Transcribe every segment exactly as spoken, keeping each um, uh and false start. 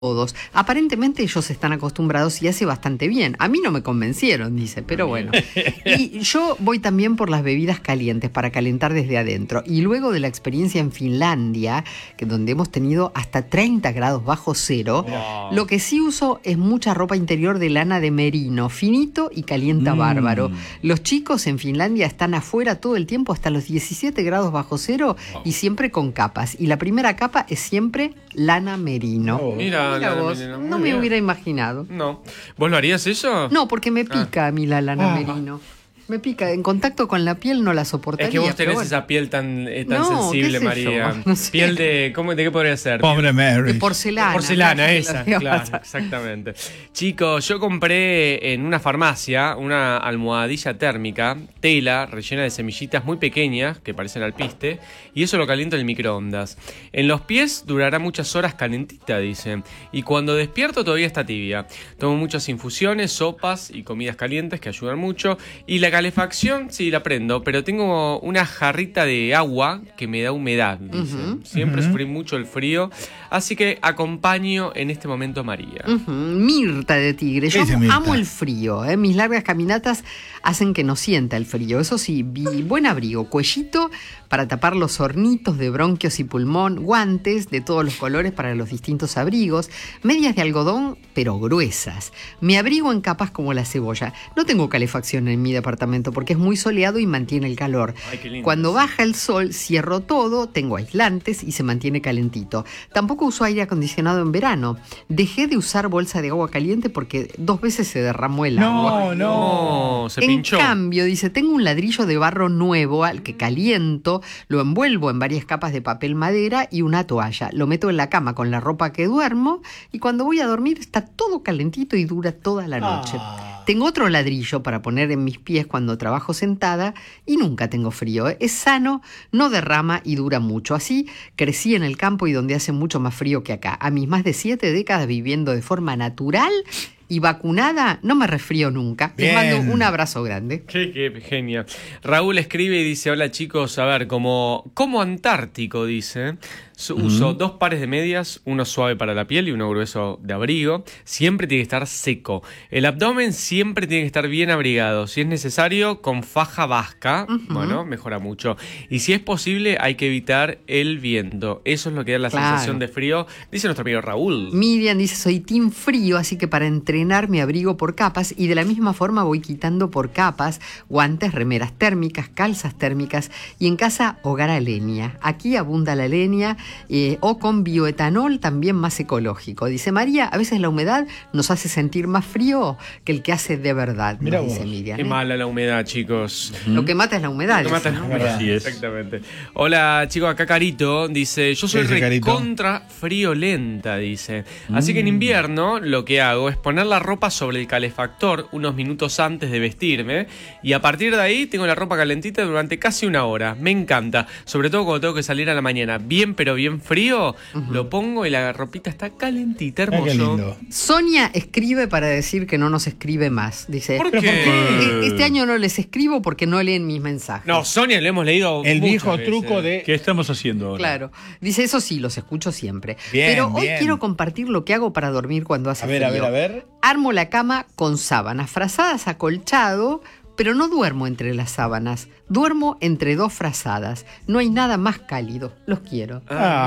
todos. Aparentemente ellos están acostumbrados y hace bastante bien. A mí no me convencieron, dice, pero bueno. Y yo voy también por las bebidas calientes para calentar desde adentro. Y luego de la experiencia en Finlandia, que donde hemos tenido hasta treinta grados bajo cero, wow. Lo que sí uso es mucha ropa interior de lana de merino, finito y calienta mm. bárbaro. Los chicos en Finlandia están afuera todo el tiempo hasta los diecisiete grados bajo cero wow. y siempre con capas. Y la primera capa es siempre lana merino. Oh. Mira, Mira vos, no me bien. hubiera imaginado. No. ¿Vos lo harías eso? No, porque me pica ah. a mí la lana ah. merino. Me pica, en contacto con la piel no la soportaría. Es que vos tenés bueno. esa piel tan, eh, tan no, sensible, María. No sé. Piel de, ¿cómo, ¿de qué podría ser? Pobre Mary. De porcelana. De porcelana, esa, claro, exactamente. Chicos, yo compré en una farmacia una almohadilla térmica, tela, rellena de semillitas muy pequeñas, que parecen alpiste, y eso lo caliento en el microondas. En los pies durará muchas horas calentita, dicen, y cuando despierto todavía está tibia. Tomo muchas infusiones, sopas y comidas calientes que ayudan mucho, y la calefacción, sí, la prendo, pero tengo una jarrita de agua que me da humedad, dice. Uh-huh. Siempre uh-huh. sufrí mucho el frío, así que acompaño en este momento a María. Uh-huh. Mirta de Tigre. Yo amo, amo el frío, ¿eh? Mis largas caminatas hacen que no sienta el frío. Eso sí, buen abrigo, cuellito para tapar los hornitos de bronquios y pulmón, guantes de todos los colores para los distintos abrigos, medias de algodón, pero gruesas. Me abrigo en capas como la cebolla. No tengo calefacción en mi departamento porque es muy soleado y mantiene el calor. Ay, qué lindo. Cuando baja el sol, cierro todo, tengo aislantes y se mantiene calentito. Tampoco uso aire acondicionado en verano. Dejé de usar bolsa de agua caliente porque dos veces se derramó el no, agua. No, no, se en pinchó. En cambio, dice, tengo un ladrillo de barro nuevo al que caliento, lo envuelvo en varias capas de papel madera y una toalla. Lo meto en la cama con la ropa que duermo y cuando voy a dormir está todo calentito y dura toda la noche. Ah. Tengo otro ladrillo para poner en mis pies cuando trabajo sentada y nunca tengo frío. ¿eh? Es sano, no derrama y dura mucho. Así crecí en el campo y donde hace mucho más frío que acá. A mis más de siete décadas viviendo de forma natural y vacunada, no me resfrío nunca. Bien. Les mando un abrazo grande. Qué, qué genia. Raúl escribe y dice, hola chicos, a ver, como, como antártico, dice, uso uh-huh. dos pares de medias, uno suave para la piel y uno grueso de abrigo. Siempre tiene que estar seco. El abdomen siempre tiene que estar bien abrigado. Si es necesario, con faja vasca, uh-huh. bueno, mejora mucho. Y si es posible, hay que evitar el viento. Eso es lo que da la claro. sensación de frío, dice nuestro amigo Raúl. Miriam dice, soy team frío, así que para entrenar me abrigo por capas y de la misma forma voy quitando por capas guantes, remeras térmicas, calzas térmicas y en casa hogar a leña. Aquí abunda la leña eh, o con bioetanol también más ecológico. Dice María, a veces la humedad nos hace sentir más frío que el que hace de verdad, nos dice Miriam. Qué ¿eh? mala la humedad, chicos. Uh-huh. Lo que mata es la humedad. Lo que mata es la humedad. Sí, es. Exactamente. Hola chicos, acá Carito dice, yo soy recontra friolenta, dice. Así mm. que en invierno lo que hago es poner la ropa sobre el calefactor unos minutos antes de vestirme y a partir de ahí tengo la ropa calentita durante casi una hora. Me encanta, sobre todo cuando tengo que salir a la mañana bien pero bien frío, uh-huh. lo pongo y la ropita está calentita, hermoso. Sonia escribe para decir que no nos escribe más. Dice, ¿por qué? Este año no les escribo porque no leen mis mensajes. No, Sonia, le hemos leído el viejo veces. truco de ¿qué estamos haciendo ahora? Claro, dice, eso sí, los escucho siempre. Bien, pero hoy bien. quiero compartir lo que hago para dormir cuando hace a ver, frío. A ver, a ver, Armo la cama con sábanas, frazadas acolchado, pero no duermo entre las sábanas. Duermo entre dos frazadas. No hay nada más cálido. Los quiero.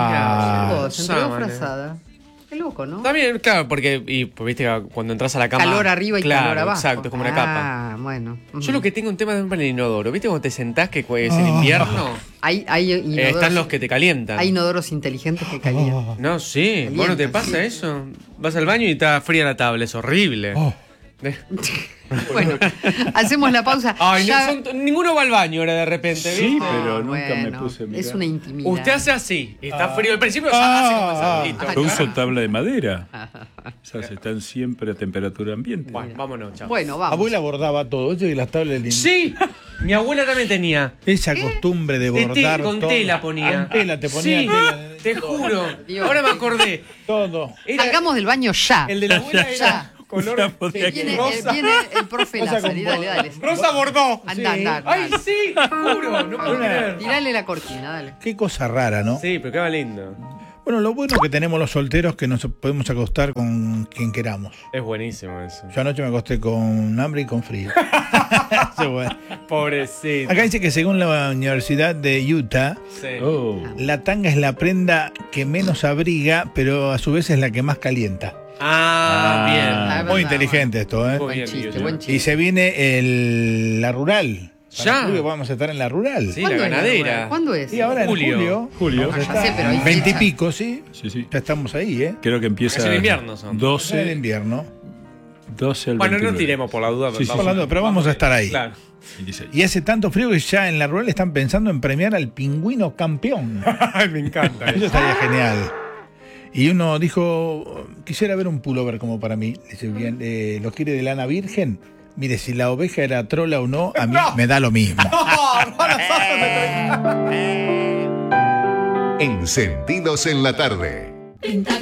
Ah, ah dos, entre dos frazadas. Qué loco, ¿no? Está bien, claro, porque y, pues, viste cuando entras a la cama. Calor arriba y claro, calor abajo. Exacto, es como una ah, capa. Ah, bueno. Uh-huh. Yo lo que tengo un tema de un inodoro. ¿Viste cuando te sentás que es en invierno? Hay, hay inodoros, eh, están los que te calientan. Hay inodoros inteligentes que calientan. Oh. No, sí. Calientan, bueno, ¿te pasa sí. eso? Vas al baño y está fría la tabla. Es horrible. Oh. Bueno, hacemos la pausa. Ay, ya... no, son, ninguno va al baño ahora de repente, ¿viste? Sí, pero ah, nunca bueno, me puse a mirar. Es una intimidad. Usted hace así, está ah. frío al principio, ah, hace como ah, yo uso tabla de madera. Esas están siempre a temperatura ambiente. Bueno, vámonos, chao. Bueno, vamos. Abuela bordaba todo, eso y las tablas de sí, mi abuela también tenía. Esa costumbre de bordar de te, con todo. tela ponía. Con tela te ponía sí, tela. Te juro. Ahora me acordé. Todo. Era, Salgamos del baño ya. El de la abuela era color viene, rosa. Viene el profe Lázaro, dale, dale. Rosa bordó. Anda, sí. anda, Ay, sí, te juro. No puedo creer. Tirale la cortina, dale. Qué cosa rara, ¿no? Sí, pero qué va lindo. Bueno, lo bueno que tenemos los solteros que nos podemos acostar con quien queramos. Es buenísimo eso. Yo anoche me acosté con hambre y con frío. Eso es bueno. Pobrecito. Acá dice que según la Universidad de Utah, Sí. Oh. la tanga es la prenda que menos abriga, pero a su vez es la que más calienta. Ah, Ah. bien. Ah, Muy verdad, inteligente esto, ¿eh? Muy Buen bien, chiste, Guillo. buen chiste. Y se viene el, la rural. Ya. Para julio vamos a estar en la rural. Sí, la ¿Cuándo es ganadera. rural? ¿Cuándo es? Y ahora Julio. en julio. Julio. vamos a Ah, ya estar sé, pero hay Veinte y fecha. pico, ¿sí? Sí, sí. Ya estamos ahí, ¿eh? Creo que empieza. Es el invierno, son. Ya en doce, invierno. doce al Bueno, no veintinueve. tiremos por la duda. Sí, sí. vamos- Hablando, pero vamos a estar ahí. Claro. veintiséis. Y hace tanto frío que ya en la rural están pensando en premiar al pingüino campeón. Ay, me encanta. Eso estaría genial. Y uno dijo, quisiera ver un pullover como para mí. Dice, bien, eh, ¿lo quiere de lana virgen? Mire, si la oveja era trola o no, a mí me da lo mismo. Encendidos en la tarde. Pinta